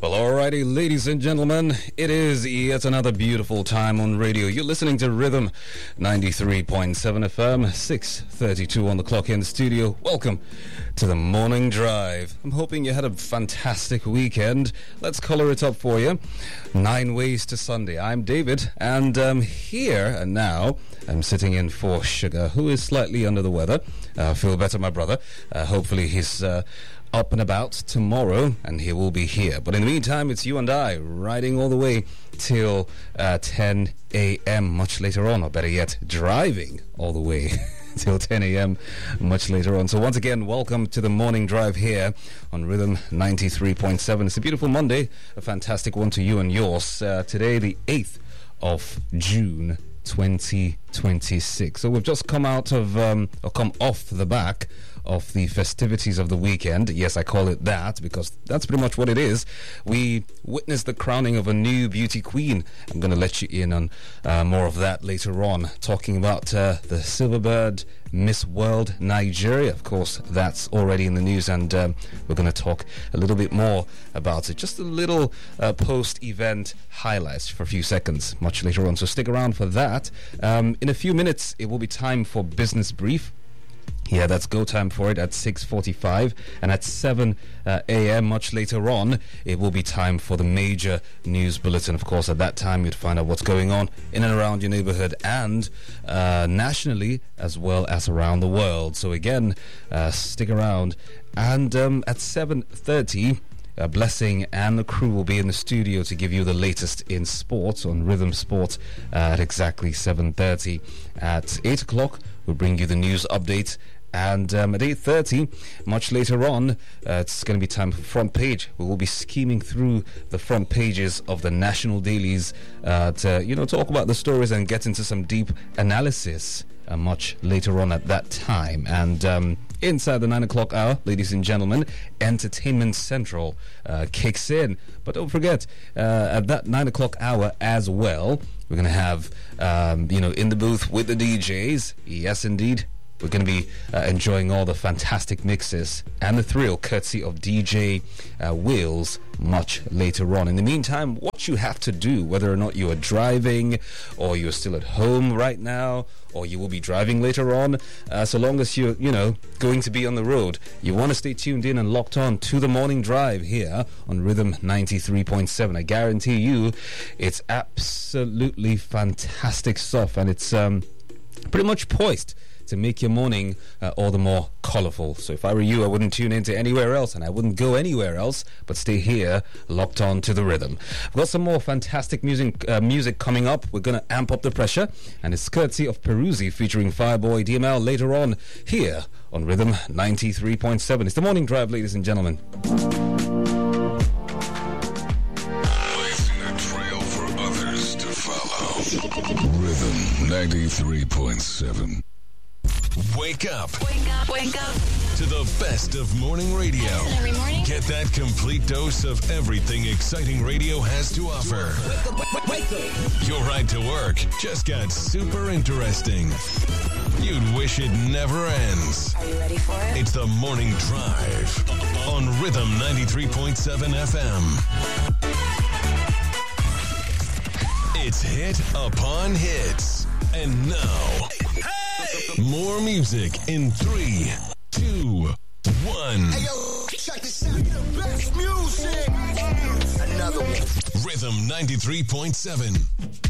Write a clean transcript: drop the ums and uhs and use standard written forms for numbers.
Well, alrighty, ladies and gentlemen, it is yet another beautiful time on radio. You're listening to Rhythm 93.7 FM, 6:32 on the clock in the studio. Welcome to the Morning Drive. I'm hoping you had a fantastic weekend. Let's color it up for you. 9 ways to Sunday. I'm David, and here and now I'm sitting in for Sugar, who is slightly under the weather. Feel better, my brother. Hopefully he's up and about tomorrow, and he will be here. But in the meantime, it's you and I riding all the way till 10 a.m. much later on, or better yet, driving all the way till 10 a.m. much later on. So once again, welcome to the Morning Drive here on Rhythm 93.7. It's a beautiful Monday, a fantastic one to you and yours. Today, the 8th of June 2026. So we've just come out of, or come off the back of the festivities of the weekend. Yes, I call it that because that's pretty much what it is. We witnessed the crowning of a new beauty queen. I'm going to let you in on more of that later on, talking about the Silverbird Miss World Nigeria. Of course, that's already in the news, and we're going to talk a little bit more about it. Just a little post-event highlights for a few seconds much later on, so stick around for that. In a few minutes, it will be time for Business Brief. Yeah, that's go time for it at 6:45, and at 7 a.m. much later on, it will be time for the major news bulletin. Of course, at that time, you'd find out what's going on in and around your neighborhood and nationally as well as around the world. So again, stick around. And at 7:30, Blessing and the crew will be in the studio to give you the latest in sports on Rhythm Sport at exactly 7:30. At 8 o'clock, we'll bring you the news update. And at 8:30, much later on, it's going to be time for Front Page. We will be scheming through the front pages of the national dailies to, talk about the stories and get into some deep analysis much later on at that time. And inside the 9 o'clock hour, ladies and gentlemen, Entertainment Central kicks in. But don't forget, at that 9 o'clock hour as well, we're going to have, in the booth with the DJs. Yes, indeed. We're going to be enjoying all the fantastic mixes and the thrill courtesy of DJ Wheels much later on. In the meantime, what you have to do, whether or not you are driving or you're still at home right now or you will be driving later on, so long as you're, going to be on the road, you want to stay tuned in and locked on to the Morning Drive here on Rhythm 93.7. I guarantee you it's absolutely fantastic stuff, and it's pretty much poised to make your morning all the more colorful. So if I were you, I wouldn't tune into anywhere else, and I wouldn't go anywhere else, but stay here, locked on to the rhythm. I've got some more fantastic music coming up. We're going to amp up the pressure, and it's courtesy of Peruzzi featuring Fireboy DML later on here on Rhythm 93.7. It's the Morning Drive, ladies and gentlemen. Blazing a trail for others to follow. Rhythm 93.7. Wake up. Wake up. To the best of morning radio. Listen every morning. Get that complete dose of everything exciting radio has to offer. Wake up. Your ride to work just got super interesting. You'd wish it never ends. Are you ready for it? It's the Morning Drive on Rhythm 93.7 FM. It's hit upon hits. And now, more music in 3, 2, 1. Hey yo, check this out. The best music. Another one. Rhythm 93.7.